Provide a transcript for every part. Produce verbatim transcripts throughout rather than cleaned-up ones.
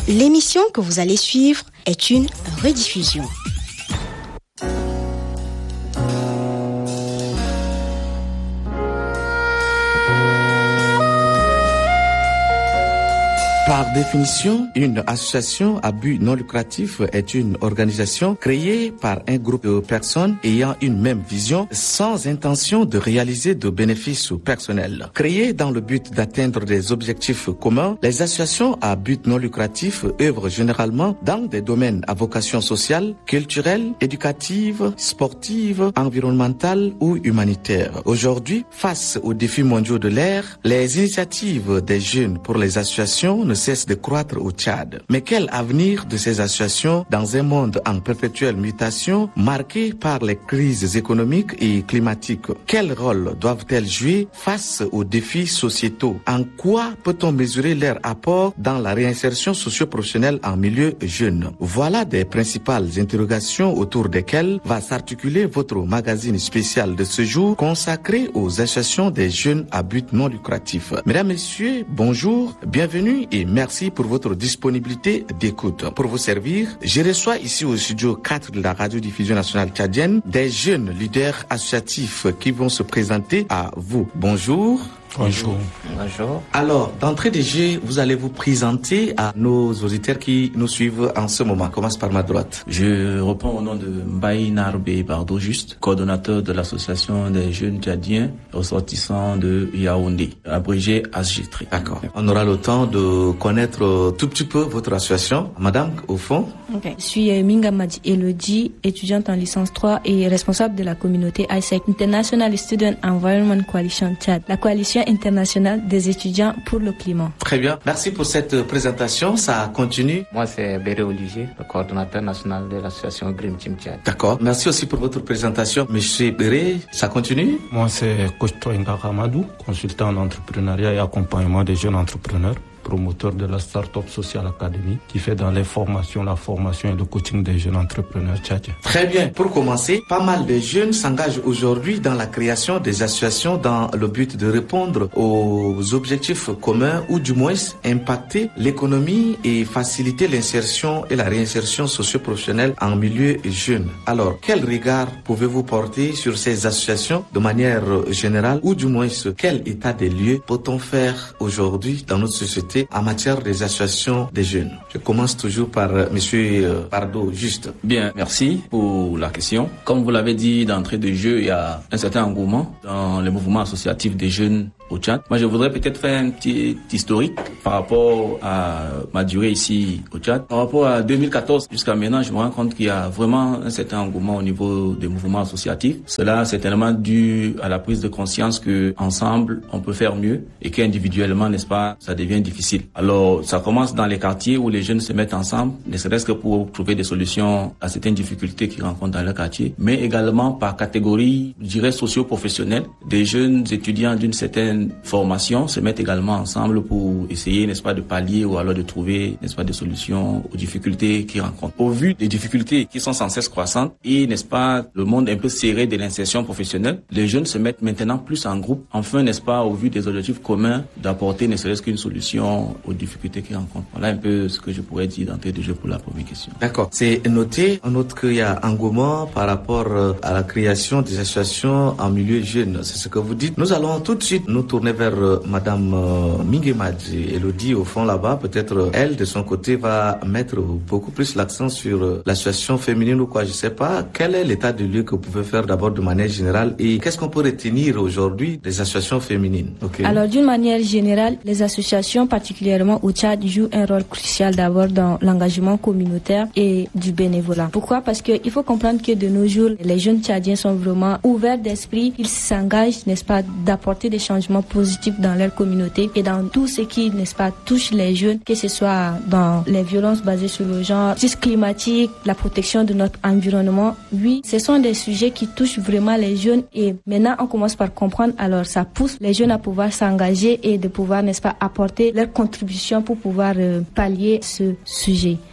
L'émission que vous allez suivre est une rediffusion. Par définition, une association à but non lucratif est une organisation créée par un groupe de personnes ayant une même vision sans intention de réaliser de bénéfices personnels. Créées dans le but d'atteindre des objectifs communs, les associations à but non lucratif œuvrent généralement dans des domaines à vocation sociale, culturelle, éducative, sportive, environnementale ou humanitaire. Aujourd'hui, face aux défis mondiaux de l'ère, les initiatives des jeunes pour les associations ne cesse de croître au Tchad. Mais quel avenir de ces associations dans un monde en perpétuelle mutation marqué par les crises économiques et climatiques? Quel rôle doivent-elles jouer face aux défis sociétaux? En quoi peut-on mesurer leur apport dans la réinsertion socio-professionnelle en milieu jeune? Voilà des principales interrogations autour desquelles va s'articuler votre magazine spécial de ce jour consacré aux associations des jeunes à but non lucratif. Mesdames, Messieurs, bonjour, bienvenue et merci pour votre disponibilité d'écoute. Pour vous servir, je reçois ici au studio quatre de la radiodiffusion nationale tchadienne des jeunes leaders associatifs qui vont se présenter à vous. Bonjour. Bonjour. Bonjour. Alors, d'entrée de jeu, vous allez vous présenter à nos auditeurs qui nous suivent en ce moment. Commence par ma droite. Je reprends au nom de Mbaye Narbe Bardo Juste, coordonnateur de l'association des jeunes tchadiens ressortissants de Yaoundé, abrégé A S G T R I. D'accord. On aura le temps de connaître tout petit peu votre association. Madame, au fond. Okay. Je suis Minga Madi Elodie, étudiante en licence trois et responsable de la communauté I S E C, International Student Environment Coalition Tchad, la coalition internationale des étudiants pour le climat. Très bien. Merci pour cette présentation. Ça continue. Moi, c'est Béré Olivier, le coordonnateur national de l'association Green Team Tchad. D'accord. Merci aussi pour votre présentation. Monsieur Béré, ça continue. Moi, c'est Coach Toinga Ramadou, consultant en entrepreneuriat et accompagnement des jeunes entrepreneurs, promoteur de la Startup Social Academy, qui fait dans les formations, la formation et le coaching des jeunes entrepreneurs tchadiens. Très bien. Pour commencer, pas mal de jeunes s'engagent aujourd'hui dans la création des associations dans le but de répondre aux objectifs communs ou du moins impacter l'économie et faciliter l'insertion et la réinsertion socio-professionnelle en milieu jeune. Alors, quel regard pouvez-vous porter sur ces associations de manière générale ou du moins quel état des lieux peut-on faire aujourd'hui dans notre société en matière des associations des jeunes? Je commence toujours par euh, Monsieur Bardo Juste. Bien, merci pour la question. Comme vous l'avez dit d'entrée de jeu, il y a un certain engouement dans le mouvement associatif des jeunes au Tchad. Moi, je voudrais peut-être faire un petit historique par rapport à ma durée ici au Tchad. Par rapport à deux mille quatorze jusqu'à maintenant, je me rends compte qu'il y a vraiment un certain engouement au niveau des mouvements associatifs. Cela, c'est tellement dû à la prise de conscience que ensemble, on peut faire mieux et qu'individuellement, n'est-ce pas, ça devient difficile. Alors, ça commence dans les quartiers où les jeunes se mettent ensemble, ne serait-ce que pour trouver des solutions à certaines difficultés qu'ils rencontrent dans leur quartier, mais également par catégorie, je dirais, socio-professionnelle. Des jeunes étudiants d'une certaine formation se mettent également ensemble pour essayer, n'est-ce pas, de pallier ou alors de trouver, n'est-ce pas, des solutions aux difficultés qu'ils rencontrent. Au vu des difficultés qui sont sans cesse croissantes et, n'est-ce pas, le monde un peu serré de l'insertion professionnelle, les jeunes se mettent maintenant plus en groupe, enfin, n'est-ce pas, au vu des objectifs communs, d'apporter ne serait-ce qu'une solution aux difficultés qu'ils rencontrent. Voilà un peu ce que je pourrais dire d'entrée de jeu pour la première question. D'accord. C'est noté. On note qu'il y a engouement par rapport à la création des associations en milieu jeune. C'est ce que vous dites. Nous allons tout de suite nous tourner vers euh, Madame euh, Mingemadji Elodie au fond là-bas. Peut-être euh, elle, de son côté, va mettre beaucoup plus l'accent sur euh, l'association féminine ou quoi, je sais pas. Quel est l'état de lieu que vous pouvez faire d'abord de manière générale et qu'est-ce qu'on peut retenir aujourd'hui des associations féminines? Okay. Alors, d'une manière générale, les associations, particulièrement au Tchad, jouent un rôle crucial d'abord dans l'engagement communautaire et du bénévolat. Pourquoi? Parce qu'il faut comprendre que de nos jours, les jeunes Tchadiens sont vraiment ouverts d'esprit. Ils s'engagent, n'est-ce pas, d'apporter des changements positifs dans leur communauté et dans tout ce qui, n'est-ce pas, touche les jeunes, que ce soit dans les violences basées sur le genre, justice climatique, la protection de notre environnement. Oui, ce sont des sujets qui touchent vraiment les jeunes et maintenant on commence par comprendre, alors ça pousse les jeunes à pouvoir s'engager et de pouvoir, n'est-ce pas, apporter leur contribution pour pouvoir euh, pallier ce sujet.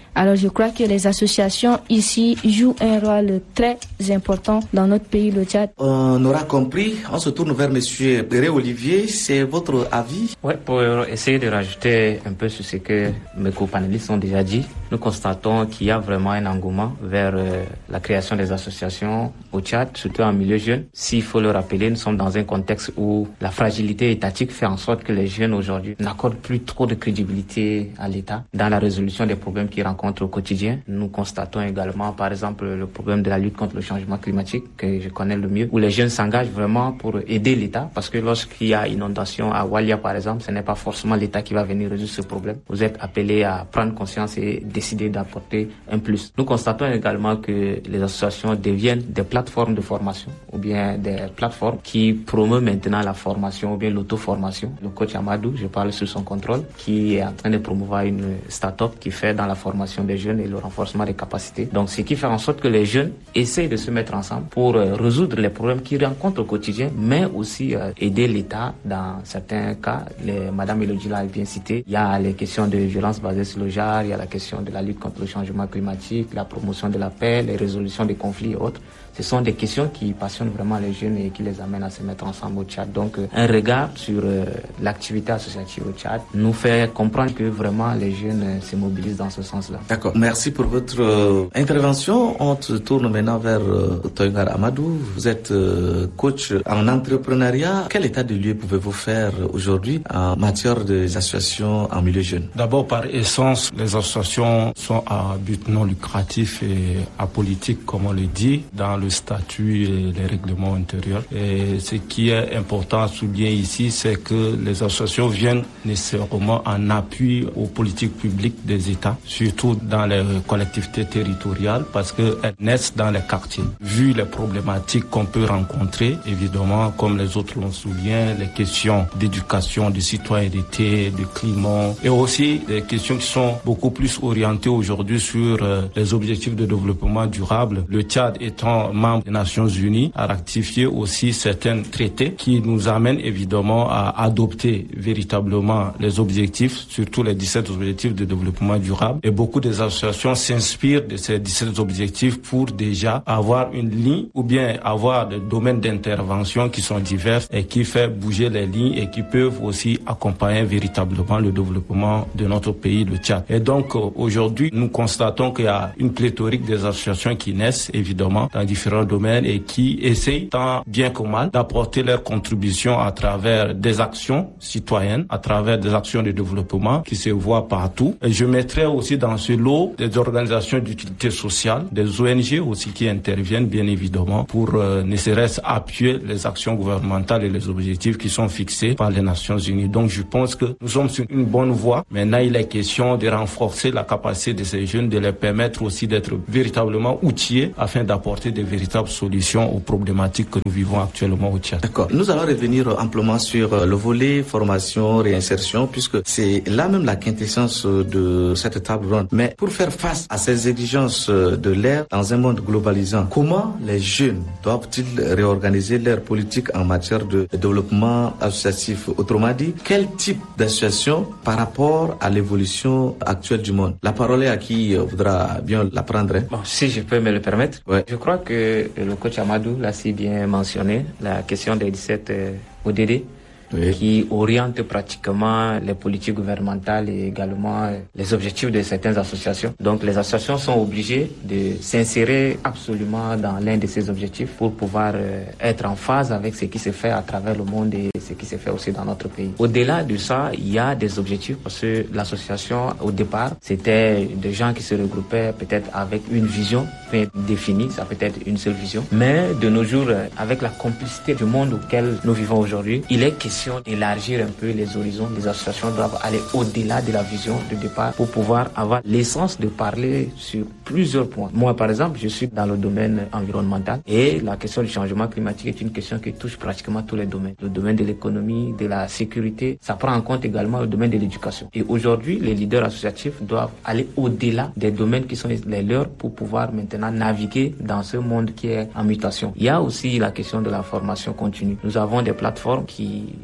Alors je crois que les associations ici jouent un rôle très important dans notre pays, le Tchad. On aura compris, on se tourne vers monsieur Béré-Olivier, c'est votre avis? Oui, pour essayer de rajouter un peu sur ce que mes co-panélistes ont déjà dit, nous constatons qu'il y a vraiment un engouement vers euh, la création des associations au Tchad, surtout en milieu jeune. S'il faut le rappeler, nous sommes dans un contexte où la fragilité étatique fait en sorte que les jeunes aujourd'hui n'accordent plus trop de crédibilité à l'État dans la résolution des problèmes qu'ils rencontrent au quotidien. Nous constatons également, par exemple, le problème de la lutte contre le changement climatique, que je connais le mieux, où les jeunes s'engagent vraiment pour aider l'État, parce que lorsqu'il y a inondation à Walia, par exemple, ce n'est pas forcément l'État qui va venir résoudre ce problème. Vous êtes appelés à prendre conscience et décider d'apporter un plus. Nous constatons également que les associations deviennent des plateformes de formation, ou bien des plateformes qui promeuvent maintenant la formation, ou bien l'auto-formation. Le coach Amadou, je parle sous son contrôle, qui est en train de promouvoir une start-up qui fait dans la formation des jeunes et le renforcement des capacités. Donc, ce qui fait en sorte que les jeunes essayent de se mettre ensemble pour euh, résoudre les problèmes qu'ils rencontrent au quotidien, mais aussi euh, aider l'État dans certains cas. Les, Madame Elodie l'a bien cité. Il y a les questions de violence basée sur le genre, il y a la question de la lutte contre le changement climatique, la promotion de la paix, les résolutions des conflits et autres. Ce sont des questions qui passionnent vraiment les jeunes et qui les amènent à se mettre ensemble au Tchad. Donc, euh, un regard sur euh, l'activité associative au Tchad nous fait comprendre que vraiment les jeunes euh, se mobilisent dans ce sens-là. D'accord. Merci pour votre euh, intervention. On se tourne maintenant vers euh, Toyngar Amadou. Vous êtes euh, coach en entrepreneuriat. Quel état de lieu pouvez-vous faire aujourd'hui en matière des associations en milieu jeune? D'abord, par essence, les associations sont à but non lucratif et apolitique, comme on le dit, dans le statut et les règlements intérieurs. Et ce qui est important à souligner ici, c'est que les associations viennent nécessairement en appui aux politiques publiques des États, surtout dans les collectivités territoriales, parce qu'elles naissent dans les quartiers. Vu les problématiques qu'on peut rencontrer, évidemment, comme les autres l'ont souligné, les questions d'éducation, de citoyenneté, de climat, et aussi des questions qui sont beaucoup plus orientées aujourd'hui sur euh, les objectifs de développement durable. Le Tchad étant membre des Nations Unies, a ratifié aussi certains traités qui nous amènent évidemment à adopter véritablement les objectifs, surtout les dix-sept objectifs de développement durable. Et beaucoup des associations s'inspirent de ces dix-sept objectifs pour déjà avoir une ligne ou bien avoir des domaines d'intervention qui sont divers et qui fait bouger les lignes et qui peuvent aussi accompagner véritablement le développement de notre pays, le Tchad. Et donc aujourd'hui, nous constatons qu'il y a une pléthorique des associations qui naissent évidemment dans différents domaines et qui essayent tant bien que mal d'apporter leur contribution à travers des actions citoyennes, à travers des actions de développement qui se voient partout. Et je mettrai aussi dans ce lot des organisations d'utilité sociale, des O N G aussi qui interviennent bien évidemment pour euh, ne serait-ce appuyer les actions gouvernementales et les objectifs qui sont fixés par les Nations Unies. Donc je pense que nous sommes sur une bonne voie. Maintenant, il est question de renforcer la capacité de ces jeunes, de les permettre aussi d'être véritablement outillés afin d'apporter des véritables solutions aux problématiques que nous vivons actuellement au Tchad. D'accord. Nous allons revenir amplement sur le volet formation, réinsertion, puisque c'est là même la quintessence de cette table ronde. Mais pour faire face à ces exigences de l'ère dans un monde globalisant, comment les jeunes doivent-ils réorganiser leur politique en matière de développement associatif? Autrement dit, quel type d'association par rapport à l'évolution actuelle du monde? La parole est à qui voudra bien la prendre. Hein? Bon, si je peux me le permettre, ouais. Je crois que le coach Amadou l'a si bien mentionné, la question des dix-sept euh, O D D. Oui. Qui oriente pratiquement les politiques gouvernementales et également les objectifs de certaines associations. Donc les associations sont obligées de s'insérer absolument dans l'un de ces objectifs pour pouvoir euh, être en phase avec ce qui se fait à travers le monde et ce qui se fait aussi dans notre pays. Au-delà de ça, il y a des objectifs parce que l'association, au départ, c'était des gens qui se regroupaient peut-être avec une vision bien définie, ça peut être une seule vision. Mais de nos jours, avec la complicité du monde auquel nous vivons aujourd'hui, il est question d'élargir un peu les horizons. Les associations doivent aller au-delà de la vision de départ pour pouvoir avoir l'essence de parler sur plusieurs points. Moi, par exemple, je suis dans le domaine environnemental et la question du changement climatique est une question qui touche pratiquement tous les domaines. Le domaine de l'économie, de la sécurité, ça prend en compte également le domaine de l'éducation. Et aujourd'hui, les leaders associatifs doivent aller au-delà des domaines qui sont les leurs pour pouvoir maintenant naviguer dans ce monde qui est en mutation. Il y a aussi la question de la formation continue. Nous avons des plateformes qui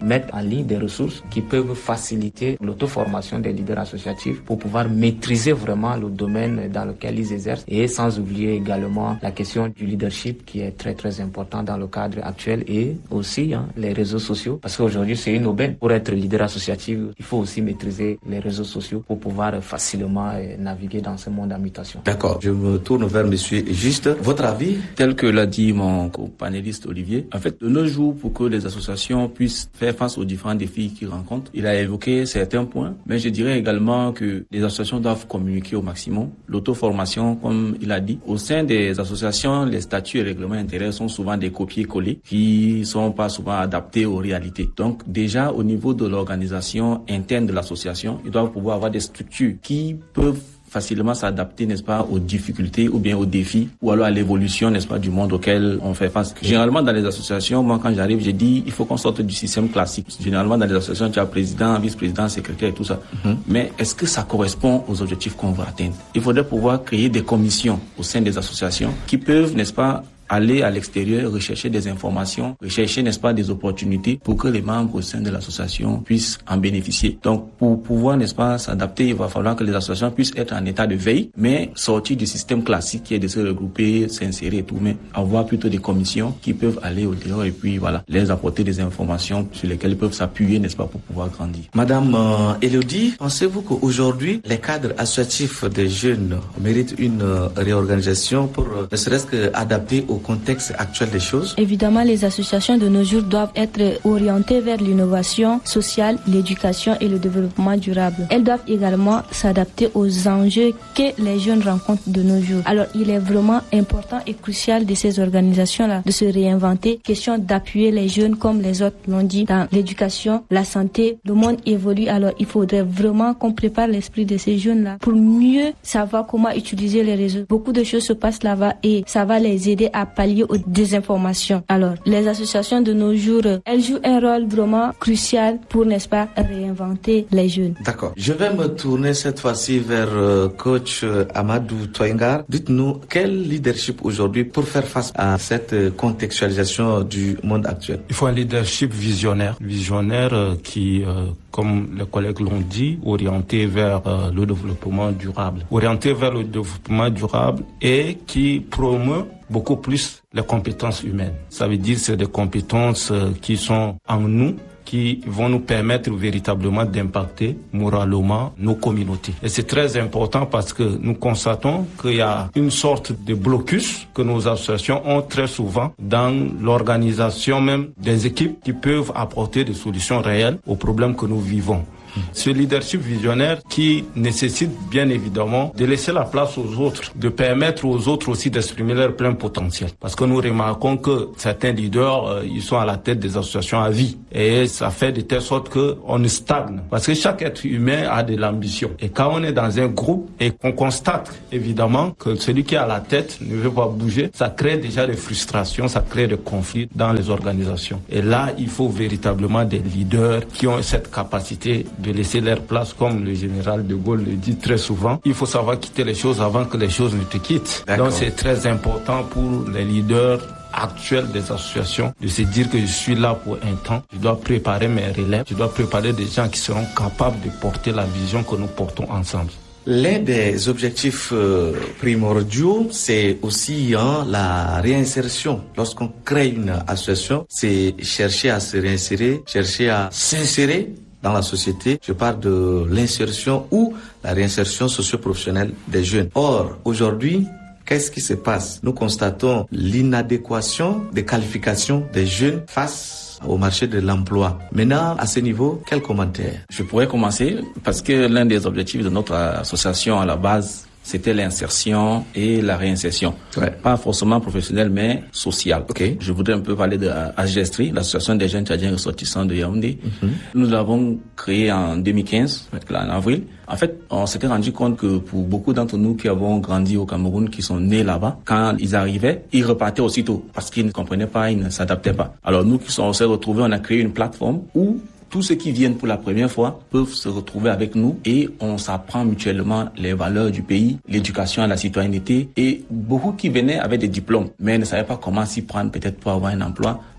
mettre en ligne des ressources qui peuvent faciliter l'auto-formation des leaders associatifs pour pouvoir maîtriser vraiment le domaine dans lequel ils exercent, et sans oublier également la question du leadership qui est très très important dans le cadre actuel, et aussi hein, les réseaux sociaux, parce qu'aujourd'hui c'est une aubaine. Pour être leader associatif, il faut aussi maîtriser les réseaux sociaux pour pouvoir facilement naviguer dans ce monde en mutation. D'accord, je me tourne vers monsieur Juste. Votre avis? Tel que l'a dit mon panéliste Olivier, en fait, de nos jours, pour que les associations puissent faire face aux différents défis qu'ils rencontrent, il a évoqué certains points, mais je dirais également que les associations doivent communiquer au maximum. L'auto-formation, comme il a dit, au sein des associations, les statuts et règlements intérieurs sont souvent des copier-coller qui sont pas souvent adaptés aux réalités. Donc, déjà, au niveau de l'organisation interne de l'association, ils doivent pouvoir avoir des structures qui peuvent facilement s'adapter, n'est-ce pas, aux difficultés ou bien aux défis, ou alors à l'évolution, n'est-ce pas, du monde auquel on fait face. Généralement, dans les associations, moi, quand j'arrive, j'ai dit, il faut qu'on sorte du système classique. Généralement, dans les associations, tu as président, vice-président, secrétaire et tout ça. Mm-hmm. Mais est-ce que ça correspond aux objectifs qu'on veut atteindre? Il faudrait pouvoir créer des commissions au sein des associations qui peuvent, n'est-ce pas, aller à l'extérieur, rechercher des informations, rechercher, n'est-ce pas, des opportunités pour que les membres au sein de l'association puissent en bénéficier. Donc, pour pouvoir, n'est-ce pas, s'adapter, il va falloir que les associations puissent être en état de veille, mais sortir du système classique qui est de se regrouper, s'insérer et tout, mais avoir plutôt des commissions qui peuvent aller au dehors et puis, voilà, les apporter des informations sur lesquelles ils peuvent s'appuyer, n'est-ce pas, pour pouvoir grandir. Madame euh, Elodie, pensez-vous qu'aujourd'hui, les cadres associatifs des jeunes méritent une euh, réorganisation pour, euh, ne serait-ce qu'adapter au contexte actuel des choses? Évidemment, les associations de nos jours doivent être orientées vers l'innovation sociale, l'éducation et le développement durable. Elles doivent également s'adapter aux enjeux que les jeunes rencontrent de nos jours. Alors, il est vraiment important et crucial de ces organisations-là de se réinventer. Question d'appuyer les jeunes comme les autres l'ont dit dans l'éducation, la santé. Le monde évolue, alors il faudrait vraiment qu'on prépare l'esprit de ces jeunes-là pour mieux savoir comment utiliser les réseaux. Beaucoup de choses se passent là-bas et ça va les aider à pallier aux désinformations. Alors, les associations de nos jours, elles jouent un rôle vraiment crucial pour, n'est-ce pas, réinventer les jeunes. D'accord. Je vais me tourner cette fois-ci vers euh, coach euh, Amadou Toyengar. Dites-nous, quel leadership aujourd'hui pour faire face à cette euh, contextualisation du monde actuel? Il faut un leadership visionnaire. Visionnaire euh, qui, euh, comme les collègues l'ont dit, orienté vers euh, le développement durable. Orienté vers le développement durable et qui promeut beaucoup plus les compétences humaines. Ça veut dire que c'est des compétences euh, qui sont en nous, qui vont nous permettre véritablement d'impacter moralement nos communautés. Et c'est très important parce que nous constatons qu'il y a une sorte de blocus que nos associations ont très souvent dans l'organisation même des équipes qui peuvent apporter des solutions réelles aux problèmes que nous vivons. Ce leadership visionnaire qui nécessite bien évidemment de laisser la place aux autres, de permettre aux autres aussi d'exprimer leur plein potentiel. Parce que nous remarquons que certains leaders, euh, ils sont à la tête des associations à vie. Et ça fait de telle sorte qu'on stagne. Parce que chaque être humain a de l'ambition. Et quand on est dans un groupe et qu'on constate évidemment que celui qui est à la tête ne veut pas bouger, ça crée déjà des frustrations, ça crée des conflits dans les organisations. Et là, il faut véritablement des leaders qui ont cette capacité de de laisser leur place, comme le général de Gaulle le dit très souvent. Il faut savoir quitter les choses avant que les choses ne te quittent. D'accord. Donc c'est très important pour les leaders actuels des associations de se dire que je suis là pour un temps, je dois préparer mes relèves, je dois préparer des gens qui seront capables de porter la vision que nous portons ensemble. L'un des objectifs euh, primordiaux, c'est aussi hein, la réinsertion. Lorsqu'on crée une association, c'est chercher à se réinsérer, chercher à s'insérer dans la société. Je parle de l'insertion ou la réinsertion socio-professionnelle des jeunes. Or, aujourd'hui, qu'est-ce qui se passe? Nous constatons l'inadéquation des qualifications des jeunes face au marché de l'emploi. Maintenant, à ce niveau, quel commentaire? Je pourrais commencer parce que l'un des objectifs de notre association à la base, c'était l'insertion et la réinsertion. Ouais. Pas forcément professionnelle, mais sociale. Okay. Je voudrais un peu parler de A G E S T R I, l'association des jeunes tchadiens ressortissants de Yaoundé. Mm-hmm. Nous l'avons créée en deux mille quinze, en avril. En fait, on s'était rendu compte que pour beaucoup d'entre nous qui avons grandi au Cameroun, qui sont nés là-bas, quand ils arrivaient, ils repartaient aussitôt parce qu'ils ne comprenaient pas, ils ne s'adaptaient pas. Alors nous qui sommes, on s'est retrouvés, on a créé une plateforme où tous ceux qui viennent pour la première fois peuvent se retrouver avec nous et on s'apprend mutuellement les valeurs du pays, l'éducation à la citoyenneté, et beaucoup qui venaient avec des diplômes mais ne savaient pas comment s'y prendre peut-être pour avoir un emploi.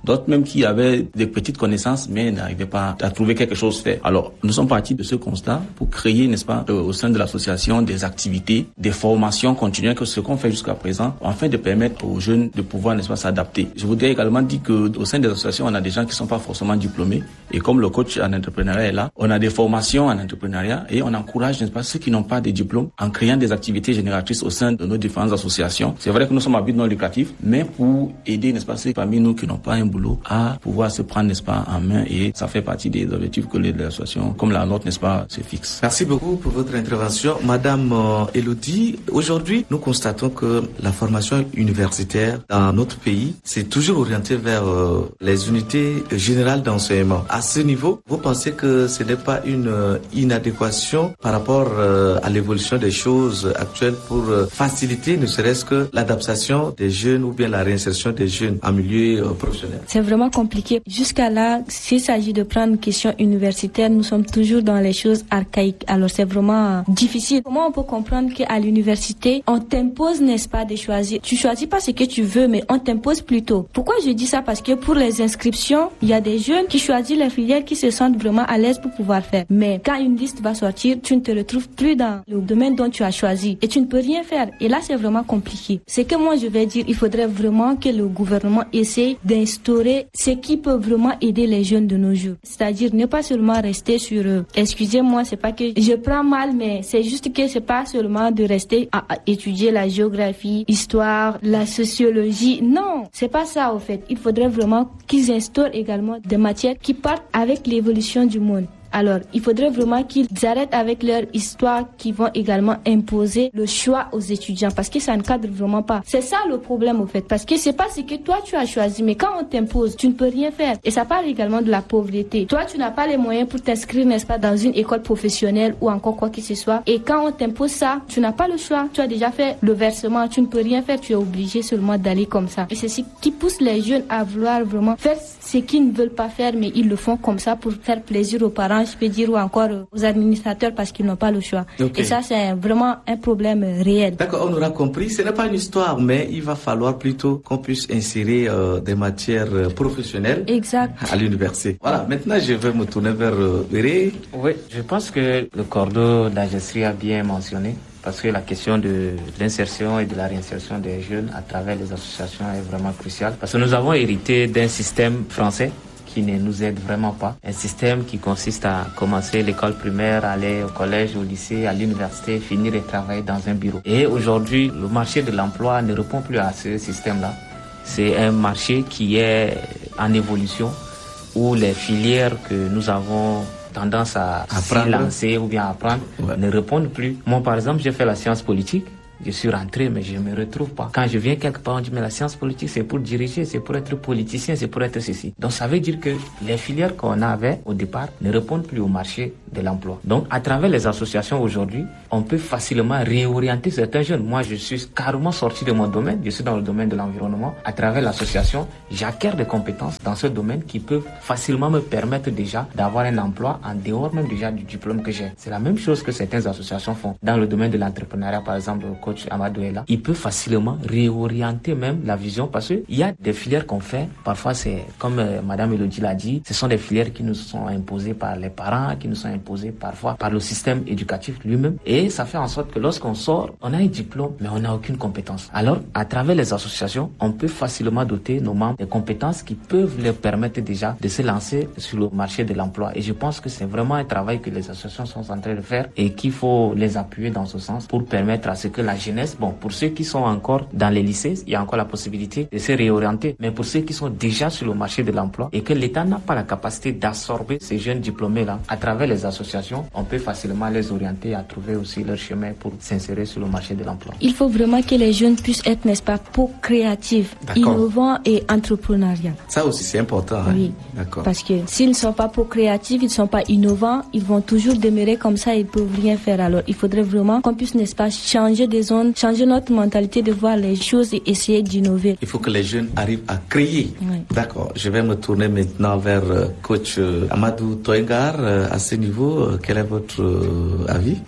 d'autres même qui avaient des petites connaissances mais n'arrivaient pas à trouver quelque chose à faire. Alors, nous sommes partis de ce constat pour créer, n'est-ce pas, euh, au sein de l'association des activités, des formations continuelles, que ce qu'on fait jusqu'à présent, afin de permettre aux jeunes de pouvoir, n'est-ce pas, s'adapter. Je voudrais également dire qu'au sein des associations, on a des gens qui ne sont pas forcément diplômés, et comme le coach en entrepreneuriat est là, on a des formations en entrepreneuriat et on encourage, n'est-ce pas, ceux qui n'ont pas de diplôme en créant des activités génératrices au sein de nos différentes associations. C'est vrai que nous sommes à but non lucratif, mais pour aider, n'est-ce pas, ceux parmi nous qui n'ont pas un boulot à pouvoir se prendre, n'est-ce pas, en main, et ça fait partie des objectifs que les associations comme la nôtre, n'est-ce pas, se fixent. Merci beaucoup pour votre intervention. Madame euh, Elodie, aujourd'hui, nous constatons que la formation universitaire dans notre pays, c'est toujours orienté vers euh, les unités générales d'enseignement. À ce niveau, vous pensez que ce n'est pas une euh, inadéquation par rapport euh, à l'évolution des choses actuelles pour euh, faciliter ne serait-ce que l'adaptation des jeunes ou bien la réinsertion des jeunes en milieu euh, professionnel? C'est vraiment compliqué. Jusqu'à là, s'il s'agit de prendre une question universitaire, nous sommes toujours dans les choses archaïques. Alors c'est vraiment difficile. Comment on peut comprendre qu'à l'université, on t'impose, n'est-ce pas, de choisir. Tu choisis pas ce que tu veux, mais on t'impose plutôt. Pourquoi je dis ça? Parce que pour les inscriptions, il y a des jeunes qui choisissent les filières qui se sentent vraiment à l'aise pour pouvoir faire. Mais quand une liste va sortir, tu ne te retrouves plus dans le domaine dont tu as choisi et tu ne peux rien faire. Et là, c'est vraiment compliqué. C'est que moi, je vais dire, il faudrait vraiment que le gouvernement essaie d'instaurer ce qui peut vraiment aider les jeunes de nos jours. C'est-à-dire ne pas seulement rester sur eux. Excusez-moi, c'est pas que je prends mal, mais c'est juste que c'est pas seulement de rester à, à étudier la géographie, l'histoire, la sociologie. Non, c'est pas ça au fait. Il faudrait vraiment qu'ils instaurent également des matières qui partent avec l'évolution du monde. Alors, il faudrait vraiment qu'ils arrêtent avec leur histoire qui vont également imposer le choix aux étudiants parce que ça ne cadre vraiment pas. C'est ça le problème au fait parce que c'est pas ce que toi tu as choisi mais quand on t'impose, tu ne peux rien faire. Et ça parle également de la pauvreté. Toi, tu n'as pas les moyens pour t'inscrire, n'est-ce pas, dans une école professionnelle ou encore quoi que ce soit. Et quand on t'impose ça, tu n'as pas le choix. Tu as déjà fait le versement, tu ne peux rien faire. Tu es obligé seulement d'aller comme ça. Et c'est ce qui pousse les jeunes à vouloir vraiment faire ce qu'ils ne veulent pas faire mais ils le font comme ça pour faire plaisir aux parents, je peux dire, ou encore aux administrateurs parce qu'ils n'ont pas le choix. Okay. Et ça, c'est vraiment un problème réel. D'accord, on aura compris. Ce n'est pas une histoire, mais il va falloir plutôt qu'on puisse insérer euh, des matières euh, professionnelles exact. À l'université. Voilà, maintenant je vais me tourner vers euh, Béré. Oui, je pense que le cordeau d'Agestri a bien mentionné. Parce que la question de l'insertion et de la réinsertion des jeunes à travers les associations est vraiment cruciale. Parce que nous avons hérité d'un système français qui ne nous aide vraiment pas. Un système qui consiste à commencer l'école primaire, aller au collège, au lycée, à l'université, finir et travailler dans un bureau. Et aujourd'hui, le marché de l'emploi ne répond plus à ce système-là. C'est un marché qui est en évolution où les filières que nous avons tendance à s'y lancer ou bien apprendre ouais. ne répondent plus. Moi, par exemple, j'ai fait la science politique. Je suis rentré, mais je ne me retrouve pas. Quand je viens quelque part, on dit, mais la science politique, c'est pour diriger, c'est pour être politicien, c'est pour être ceci. Donc, ça veut dire que les filières qu'on avait au départ ne répondent plus au marché de l'emploi. Donc, à travers les associations aujourd'hui, on peut facilement réorienter certains jeunes. Moi, je suis carrément sorti de mon domaine. Je suis dans le domaine de l'environnement. À travers l'association, j'acquiers des compétences dans ce domaine qui peuvent facilement me permettre déjà d'avoir un emploi en dehors même déjà du diplôme que j'ai. C'est la même chose que certaines associations font. Dans le domaine de l'entrepreneuriat, par exemple, coach Amadou est là, il peut facilement réorienter même la vision parce qu'il y a des filières qu'on fait. Parfois, c'est comme euh, Madame Elodie l'a dit, ce sont des filières qui nous sont imposées par les parents, qui nous sont imposées parfois par le système éducatif lui-même. Et ça fait en sorte que lorsqu'on sort, on a un diplôme, mais on n'a aucune compétence. Alors, à travers les associations, on peut facilement doter nos membres des compétences qui peuvent leur permettre déjà de se lancer sur le marché de l'emploi. Et je pense que c'est vraiment un travail que les associations sont en train de faire et qu'il faut les appuyer dans ce sens pour permettre à ce que la jeunesse, bon, pour ceux qui sont encore dans les lycées, il y a encore la possibilité de se réorienter. Mais pour ceux qui sont déjà sur le marché de l'emploi et que l'État n'a pas la capacité d'absorber ces jeunes diplômés-là, à travers les associations, on peut facilement les orienter à trouver aussi leur chemin pour s'insérer sur le marché de l'emploi. Il faut vraiment que les jeunes puissent être, n'est-ce pas, pro-créatifs, innovants et entrepreneuriaux. Ça aussi, c'est important. Oui, hein? D'accord. Parce que s'ils ne sont pas pro-créatifs, ils ne sont pas innovants, ils vont toujours demeurer comme ça, ils ne peuvent rien faire. Alors, il faudrait vraiment qu'on puisse, n'est-ce pas, changer des zones, changer notre mentalité de voir les choses et essayer d'innover. Il faut que les jeunes arrivent à créer. Oui. D'accord. Je vais me tourner maintenant vers euh, coach euh, Amadou Toyengar. Euh, à ce niveau, euh, quel est votre euh, avis? Ben, il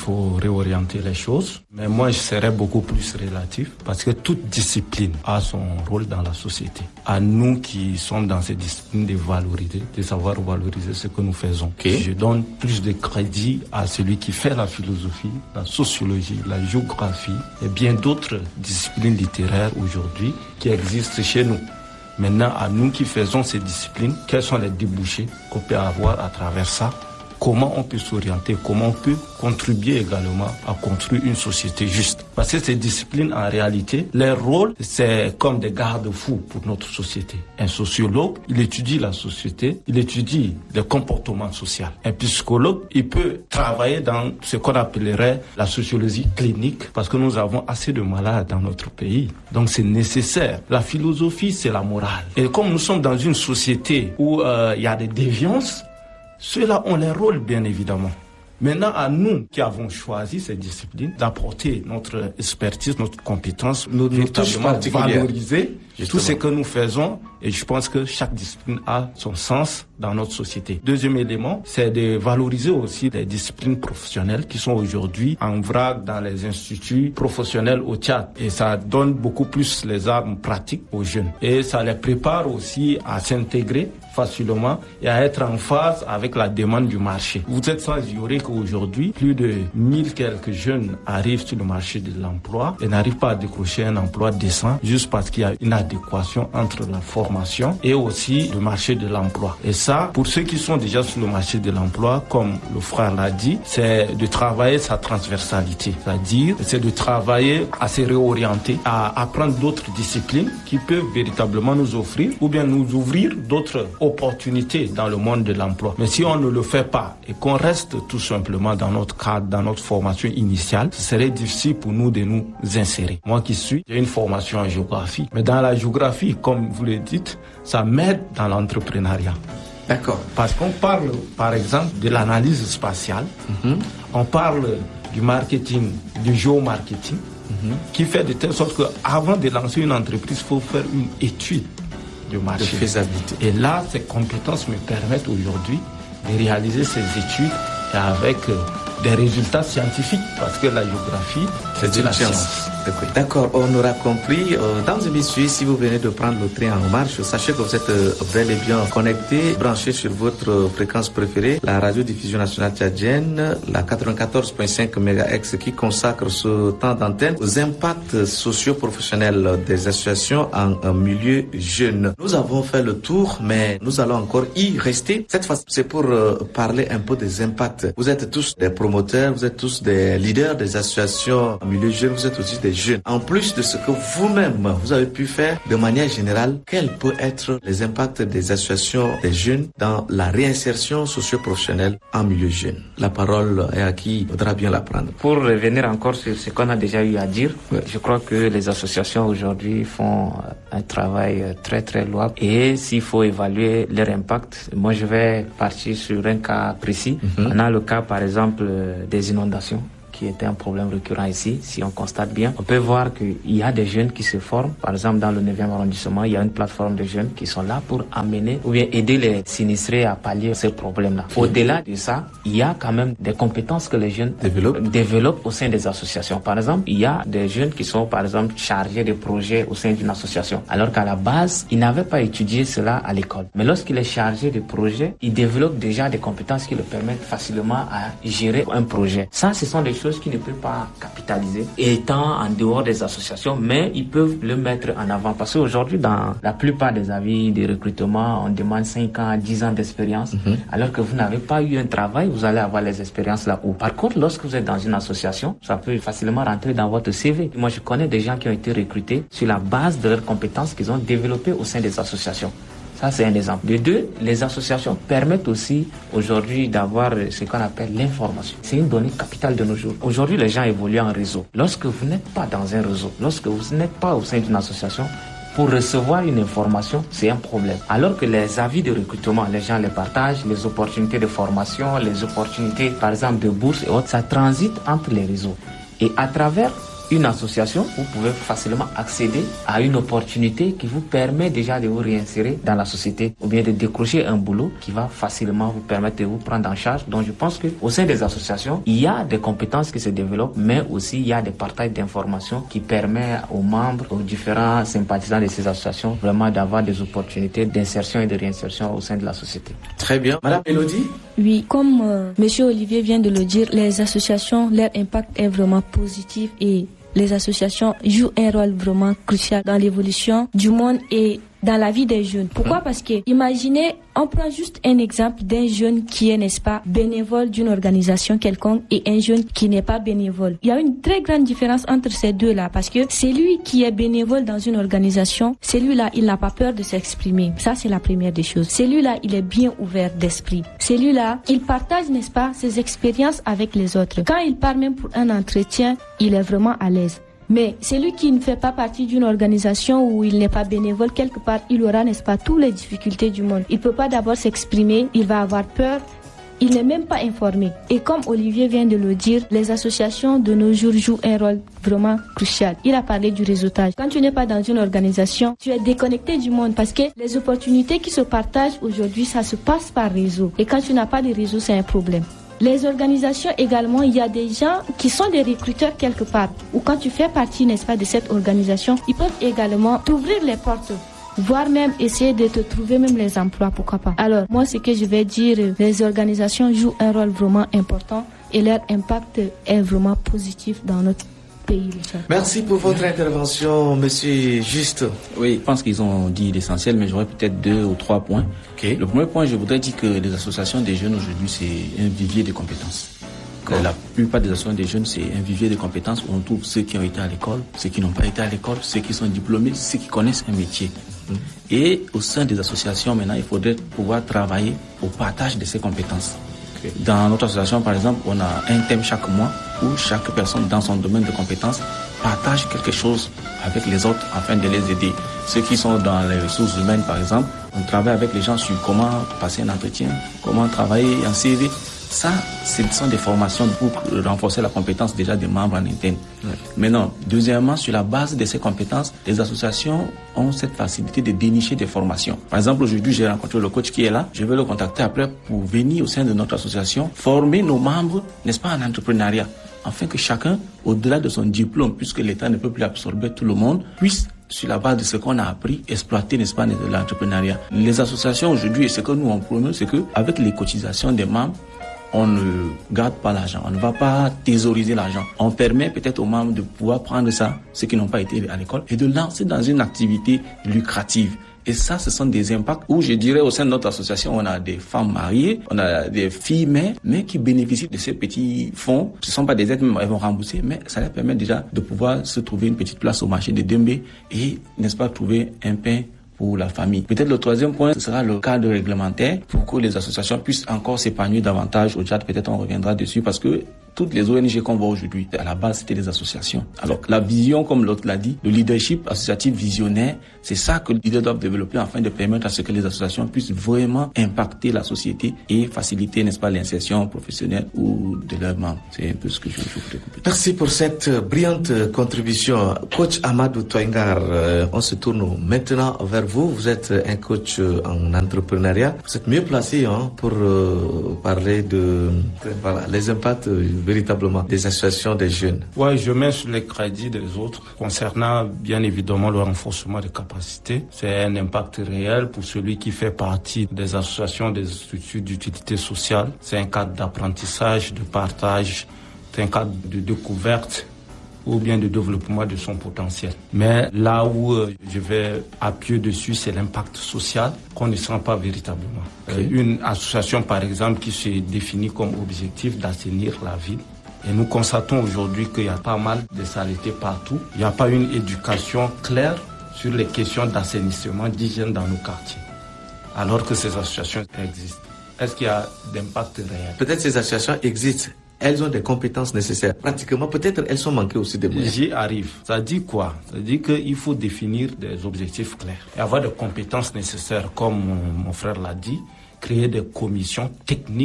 faut réorienter les choses. Mais moi, je serais beaucoup plus relatif parce que toute discipline a son rôle dans la société. À nous qui sommes dans ces disciplines de valoriser, de savoir valoriser ce que nous faisons. Okay. Je donne plus de crédit à celui qui fait la philosophie, la sociologie, la géographie et bien d'autres disciplines littéraires aujourd'hui qui existent chez nous. Maintenant, à nous qui faisons ces disciplines, quels sont les débouchés qu'on peut avoir à travers ça? Comment on peut s'orienter, comment on peut contribuer également à construire une société juste. Parce que ces disciplines, en réalité, leur rôle, c'est comme des garde-fous pour notre société. Un sociologue, il étudie la société, il étudie le comportement social. Un psychologue, il peut travailler dans ce qu'on appellerait la sociologie clinique, parce que nous avons assez de malades dans notre pays. Donc c'est nécessaire. La philosophie, c'est la morale. Et comme nous sommes dans une société où euh, il y a des déviances, ceux-là ont leur rôle, bien évidemment. Maintenant, à nous qui avons choisi ces disciplines, d'apporter notre expertise, notre compétence, nous véritablement valoriser Justement. tout ce que nous faisons. Et je pense que chaque discipline a son sens dans notre société. Deuxième élément, c'est de valoriser aussi les disciplines professionnelles qui sont aujourd'hui en vrac dans les instituts professionnels au Tchad. Et ça donne beaucoup plus les armes pratiques aux jeunes. Et ça les prépare aussi à s'intégrer facilement et à être en phase avec la demande du marché. Vous êtes sans ignorer qu'aujourd'hui, plus de mille quelques jeunes arrivent sur le marché de l'emploi et n'arrivent pas à décrocher un emploi décent juste parce qu'il y a une adéquation entre la formation et aussi le marché de l'emploi. Et ça, pour ceux qui sont déjà sur le marché de l'emploi, comme le frère l'a dit, c'est de travailler sa transversalité. C'est-à-dire, c'est de travailler à se réorienter, à apprendre d'autres disciplines qui peuvent véritablement nous offrir ou bien nous ouvrir d'autres opportunités dans le monde de l'emploi. Mais si on ne le fait pas et qu'on reste tout simplement dans notre cadre, dans notre formation initiale, ce serait difficile pour nous de nous insérer. Moi qui suis, j'ai une formation en géographie. Mais dans la géographie, comme vous le dites, ça m'aide dans l'entrepreneuriat. D'accord. Parce qu'on parle, par exemple, de l'analyse spatiale, mm-hmm. on parle du marketing, du géomarketing, mm-hmm. qui fait de telle sorte qu'avant de lancer une entreprise, il faut faire une étude de marché. De faisabilité. Et là, ces compétences me permettent aujourd'hui de réaliser ces études et avec euh, des résultats scientifiques, parce que la géographie, c'est de la science. science. D'accord, on aura compris. Euh, dans et messieurs, si vous venez de prendre le train en marche, sachez que vous êtes euh, bel et bien connectés, branchés sur votre euh, fréquence préférée, la radiodiffusion nationale tchadienne, la quatre-vingt-quatorze virgule cinq mégahertz, qui consacre ce temps d'antenne aux impacts socio-professionnels des associations en, en milieu jeune. Nous avons fait le tour, mais nous allons encore y rester. Cette fois, c'est pour euh, parler un peu des impacts. Vous êtes tous des promoteurs, vous êtes tous des leaders des associations en milieu jeune, vous êtes aussi des jeunes. En plus de ce que vous-même, vous avez pu faire de manière générale, quels peuvent être les impacts des associations des jeunes dans la réinsertion socio-professionnelle en milieu jeune? La parole est à qui voudra bien la prendre. Pour revenir encore sur ce qu'on a déjà eu à dire, ouais. je crois que les associations aujourd'hui font un travail très très louable. Et s'il faut évaluer leur impact, moi je vais partir sur un cas précis. Mm-hmm. On a le cas par exemple des inondations, qui était un problème récurrent ici. Si on constate bien, on peut voir qu'il y a des jeunes qui se forment. Par exemple, dans le neuvième arrondissement, il y a une plateforme de jeunes qui sont là pour amener ou bien aider les sinistrés à pallier ces problèmes-là. Au-delà de ça, il y a quand même des compétences que les jeunes développent. développent au sein des associations. Par exemple, il y a des jeunes qui sont, par exemple, chargés de projets au sein d'une association, alors qu'à la base, ils n'avaient pas étudié cela à l'école. Mais lorsqu'il est chargé de projets, il développe déjà des compétences qui le permettent facilement à gérer un projet. Ça, ce sont des choses qui ne peuvent pas capitaliser étant en dehors des associations, mais ils peuvent le mettre en avant, parce qu'aujourd'hui dans la plupart des avis de recrutement on demande cinq ans à dix ans d'expérience, mm-hmm. alors que vous n'avez pas eu un travail, vous allez avoir les expériences là-haut. Par contre, lorsque vous êtes dans une association, ça peut facilement rentrer dans votre C V. Moi je connais des gens qui ont été recrutés sur la base de leurs compétences qu'ils ont développées au sein des associations. Ça, c'est un exemple. De deux, les associations permettent aussi aujourd'hui d'avoir ce qu'on appelle l'information. C'est une donnée capitale de nos jours. Aujourd'hui, les gens évoluent en réseau. Lorsque vous n'êtes pas dans un réseau, lorsque vous n'êtes pas au sein d'une association, pour recevoir une information, c'est un problème. Alors que les avis de recrutement, les gens les partagent, les opportunités de formation, les opportunités, par exemple, de bourse et autres, ça transite entre les réseaux. Et à travers une association, vous pouvez facilement accéder à une opportunité qui vous permet déjà de vous réinsérer dans la société ou bien de décrocher un boulot qui va facilement vous permettre de vous prendre en charge. Donc je pense qu'au sein des associations, il y a des compétences qui se développent, mais aussi il y a des partages d'informations qui permettent aux membres, aux différents sympathisants de ces associations vraiment d'avoir des opportunités d'insertion et de réinsertion au sein de la société. Très bien. Madame Elodie? Oui, comme euh, Monsieur Olivier vient de le dire, les associations, leur impact est vraiment positif et les associations jouent un rôle vraiment crucial dans l'évolution du monde et dans la vie des jeunes. Pourquoi? Parce que, imaginez, on prend juste un exemple d'un jeune qui est, n'est-ce pas, bénévole d'une organisation quelconque et un jeune qui n'est pas bénévole. Il y a une très grande différence entre ces deux-là parce que celui qui est bénévole dans une organisation, celui-là, il n'a pas peur de s'exprimer. Ça, c'est la première des choses. Celui-là, il est bien ouvert d'esprit. Celui-là, il partage, n'est-ce pas, ses expériences avec les autres. Quand il part même pour un entretien, il est vraiment à l'aise. Mais celui qui ne fait pas partie d'une organisation où il n'est pas bénévole, quelque part, il aura, n'est-ce pas, toutes les difficultés du monde. Il ne peut pas d'abord s'exprimer, il va avoir peur, il n'est même pas informé. Et comme Olivier vient de le dire, les associations de nos jours jouent un rôle vraiment crucial. Il a parlé du réseautage. Quand tu n'es pas dans une organisation, tu es déconnecté du monde parce que les opportunités qui se partagent aujourd'hui, ça se passe par réseau. Et quand tu n'as pas de réseau, c'est un problème. Les organisations également, il y a des gens qui sont des recruteurs quelque part. Ou quand tu fais partie, n'est-ce pas, de cette organisation, ils peuvent également t'ouvrir les portes, voire même essayer de te trouver même les emplois, pourquoi pas. Alors, moi, ce que je vais dire, les organisations jouent un rôle vraiment important et leur impact est vraiment positif dans notre pays. Merci pour votre intervention, monsieur Juste. Oui, je pense qu'ils ont dit l'essentiel, mais j'aurais peut-être deux ou trois points. Okay. Le premier point, je voudrais dire que les associations des jeunes aujourd'hui, c'est un vivier de compétences. Que la plupart des associations des jeunes, c'est un vivier de compétences où on trouve ceux qui ont été à l'école, ceux qui n'ont pas été à l'école, ceux qui sont diplômés, ceux qui connaissent un métier. Mmh. Et au sein des associations, maintenant, il faudrait pouvoir travailler au partage de ces compétences. Okay. Dans notre association, par exemple, on a un thème chaque mois où chaque personne dans son domaine de compétences partage quelque chose avec les autres afin de les aider. Ceux qui sont dans les ressources humaines, par exemple, on travaille avec les gens sur comment passer un entretien, comment travailler en C V. Ça, ce sont des formations pour renforcer la compétence déjà des membres en interne. Ouais. Maintenant, deuxièmement, sur la base de ces compétences, les associations ont cette facilité de dénicher des formations. Par exemple, aujourd'hui, j'ai rencontré le coach qui est là. Je vais le contacter après pour venir au sein de notre association, former nos membres, n'est-ce pas, en entrepreneuriat, afin que chacun, au-delà de son diplôme, puisque l'État ne peut plus absorber tout le monde, puisse, sur la base de ce qu'on a appris, exploiter, n'est-ce pas, l'entrepreneuriat. Les associations aujourd'hui, et ce que nous on promeut, c'est que avec les cotisations des membres, on ne garde pas l'argent, on ne va pas thésauriser l'argent. On permet peut-être aux membres de pouvoir prendre ça, ceux qui n'ont pas été à l'école, et de lancer dans une activité lucrative. Et ça, ce sont des impacts où je dirais au sein de notre association, on a des femmes mariées, on a des filles mères, mais qui bénéficient de ces petits fonds. Ce ne sont pas des aides, même elles vont rembourser, mais ça leur permet déjà de pouvoir se trouver une petite place au marché de Dembé et, n'est-ce pas, trouver un pain pour la famille. Peut-être le troisième point, ce sera le cadre réglementaire pour que les associations puissent encore s'épanouir davantage au Tchad. Peut-être on reviendra dessus parce que toutes les O N G qu'on voit aujourd'hui, à la base, c'était des associations. Alors, la vision, comme l'autre l'a dit, le leadership associatif visionnaire, c'est ça que les leaders doivent développer afin de permettre à ce que les associations puissent vraiment impacter la société et faciliter, n'est-ce pas, l'insertion professionnelle ou de leurs membres. C'est un peu ce que je voudrais compléter. Merci pour cette brillante contribution. Coach Amadou Toingar, euh, on se tourne maintenant vers vous. Vous êtes un coach en entrepreneuriat. Vous êtes mieux placé hein, pour euh, parler de voilà, les impacts euh, véritablement des associations des jeunes. Oui, je mets sur les crédits des autres concernant bien évidemment le renforcement des capacités. C'est un impact réel pour celui qui fait partie des associations, des structures d'utilité sociale. C'est un cadre d'apprentissage, de partage, c'est un cadre de découverte ou bien de développement de son potentiel. Mais là où euh, je vais appuyer dessus, c'est l'impact social qu'on ne sent pas véritablement. Okay. Euh, une association, par exemple, qui se définit comme objectif d'assainir la ville. Et nous constatons aujourd'hui qu'il y a pas mal de saleté partout. Il n'y a pas une éducation claire sur les questions d'assainissement, d'hygiène dans nos quartiers. Alors que ces associations existent. Est-ce qu'il y a d'impact réel? Peut-être ces associations existent. Elles ont des compétences nécessaires. Pratiquement, peut-être elles sont manquées aussi de moyens. J'y arrive. Ça dit quoi? Ça dit qu'il faut définir des objectifs clairs et avoir des compétences nécessaires, comme mon, mon frère l'a dit, créer des commissions techniques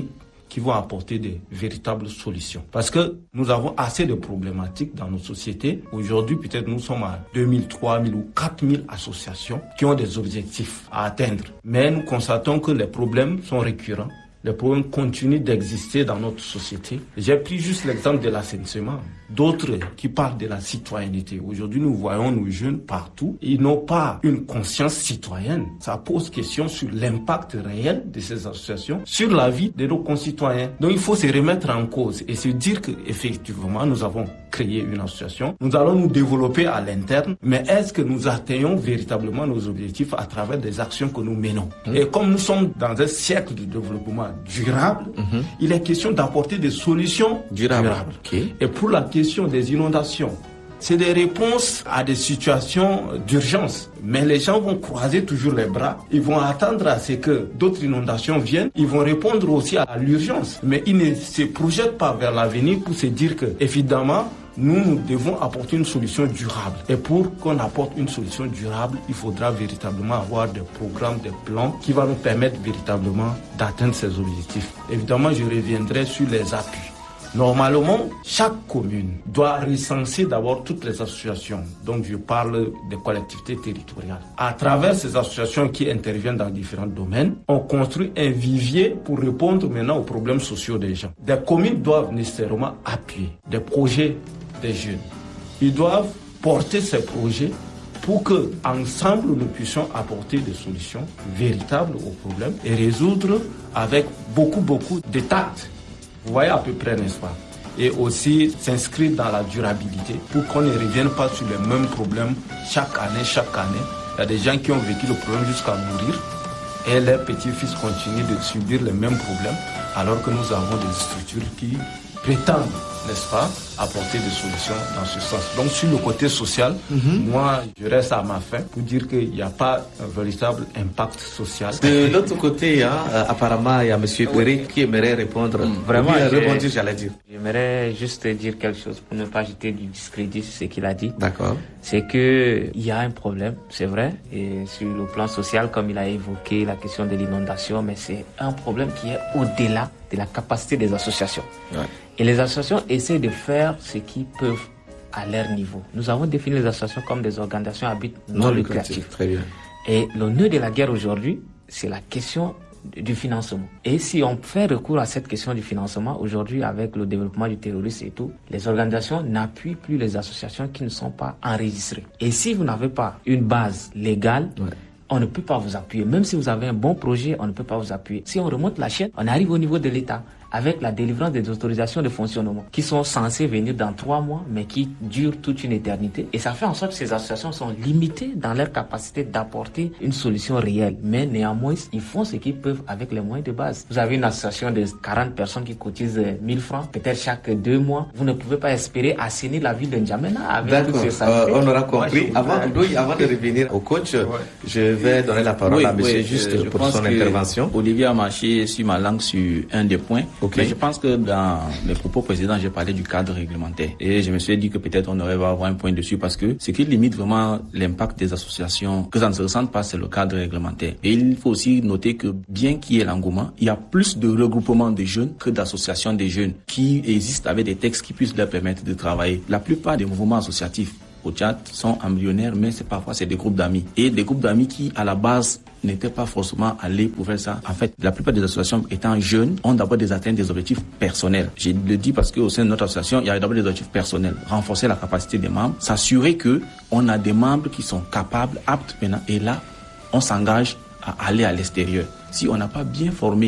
qui vont apporter des véritables solutions. Parce que nous avons assez de problématiques dans nos sociétés. Aujourd'hui, peut-être nous sommes à deux mille, trois mille ou quatre mille associations qui ont des objectifs à atteindre. Mais nous constatons que les problèmes sont récurrents. Les problèmes continuent d'exister dans notre société. J'ai pris juste l'exemple de l'assainissement. D'autres qui parlent de la citoyenneté. Aujourd'hui, nous voyons nos jeunes partout. Ils n'ont pas une conscience citoyenne. Ça pose question sur l'impact réel de ces associations sur la vie de nos concitoyens. Donc, il faut se remettre en cause et se dire qu'effectivement, nous avons créé une association. Nous allons nous développer à l'interne. Mais est-ce que nous atteignons véritablement nos objectifs à travers des actions que nous menons? Mmh. Et comme nous sommes dans un siècle de développement durable, mmh. il est question d'apporter des solutions durables. durables. Okay. Et pour la question des inondations, c'est des réponses à des situations d'urgence. Mais les gens vont croiser toujours les bras. Ils vont attendre à ce que d'autres inondations viennent. Ils vont répondre aussi à l'urgence. Mais ils ne se projettent pas vers l'avenir pour se dire que, évidemment, nous, nous devons apporter une solution durable. Et pour qu'on apporte une solution durable, il faudra véritablement avoir des programmes, des plans qui vont nous permettre véritablement d'atteindre ces objectifs. Évidemment, je reviendrai sur les appuis. Normalement, chaque commune doit recenser d'abord toutes les associations. Donc, je parle des collectivités territoriales. À travers ces associations qui interviennent dans différents domaines, on construit un vivier pour répondre maintenant aux problèmes sociaux des gens. Des communes doivent nécessairement appuyer des projets des jeunes. Ils doivent porter ces projets pour que, ensemble, nous puissions apporter des solutions véritables aux problèmes et résoudre avec beaucoup, beaucoup de tact. Vous voyez à peu près, n'est-ce pas? Et aussi s'inscrire dans la durabilité pour qu'on ne revienne pas sur les mêmes problèmes chaque année, chaque année. Il y a des gens qui ont vécu le problème jusqu'à mourir et leurs petits-fils continuent de subir les mêmes problèmes alors que nous avons des structures qui prétendent, n'est-ce pas, apporter des solutions dans ce sens. Donc sur le côté social, mm-hmm. moi je reste à ma fin pour dire qu'il n'y a pas un véritable impact social. De l'autre côté, hein, apparemment il y a M. Eric qui aimerait répondre. Mmh, vraiment, rebondir, j'allais dire. J'aimerais juste dire quelque chose pour ne pas jeter du discrédit sur ce qu'il a dit. D'accord. C'est que il y a un problème, c'est vrai, et sur le plan social, comme il a évoqué la question de l'inondation, mais c'est un problème qui est au-delà de la capacité des associations. Ouais. Et les associations essaient de faire ce qu'ils peuvent à leur niveau. Nous avons défini les associations comme des organisations à but non, non lucratif. Très bien. Et le nœud de la guerre aujourd'hui, c'est la question du financement. Et si on fait recours à cette question du financement, aujourd'hui, avec le développement du terrorisme et tout, les organisations n'appuient plus les associations qui ne sont pas enregistrées. Et si vous n'avez pas une base légale, ouais. on ne peut pas vous appuyer. Même si vous avez un bon projet, on ne peut pas vous appuyer. Si on remonte la chaîne, on arrive au niveau de l'État avec la délivrance des autorisations de fonctionnement qui sont censées venir dans trois mois, mais qui durent toute une éternité. Et ça fait en sorte que ces associations sont limitées dans leur capacité d'apporter une solution réelle. Mais néanmoins, ils font ce qu'ils peuvent avec les moyens de base. Vous avez une association de quarante personnes qui cotisent mille francs, peut-être chaque deux mois. Vous ne pouvez pas espérer assainir la ville de N'Djamena avec D'accord. tout ce euh, on aura compris. Moi, avant, oui, avant de revenir au coach, ouais. je vais donner la parole oui, à monsieur oui, juste euh, pour son intervention. Olivier a marché sur ma langue sur un des points. Okay. Mais je pense que dans les propos précédents, j'ai parlé du cadre réglementaire. Et je me suis dit que peut-être on aurait va avoir un point dessus parce que ce qui limite vraiment l'impact des associations, que ça ne se ressente pas, c'est le cadre réglementaire. Et il faut aussi noter que bien qu'il y ait l'engouement, il y a plus de regroupements de jeunes que d'associations de jeunes qui existent avec des textes qui puissent leur permettre de travailler. La plupart des mouvements associatifs au Tchad sont embryonnaires, mais c'est parfois c'est des groupes d'amis. Et des groupes d'amis qui, à la base, n'étaient pas forcément allés pour faire ça. En fait, la plupart des associations étant jeunes ont d'abord des atteintes des objectifs personnels. Je le dis parce qu'au sein de notre association, il y a d'abord des objectifs personnels. Renforcer la capacité des membres, s'assurer que on a des membres qui sont capables, aptes maintenant. Et là, on s'engage à aller à l'extérieur. Si on n'a pas bien formé